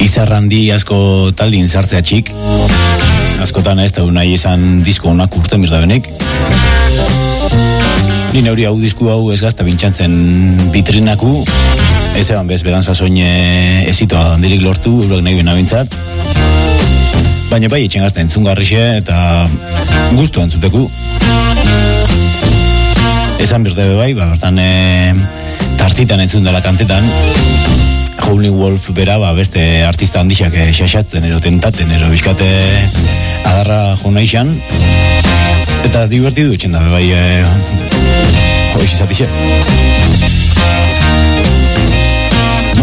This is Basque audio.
izar handi asko taldin sartzea txik. Askotan ez da nahi izan disko honak urte mirdabenek. Ni neuri hau disku hau ez gazta bintxantzen bitrinaku. Ez eban bez beran sasoin ezitoa handirik lortu, urak nahi bena bintzat. Baina bai etxen gazta entzungarrixe eta gustu entzuteku. Esan birdebe bai, bertan tartitan entzun dela kantetan. Howlin' Wolf bera, beste artista handixak xaxatzen, ero tentaten, ero bizkate adarra jona izan. Eta divertidu etxen dabe bai, hoiz izatixe.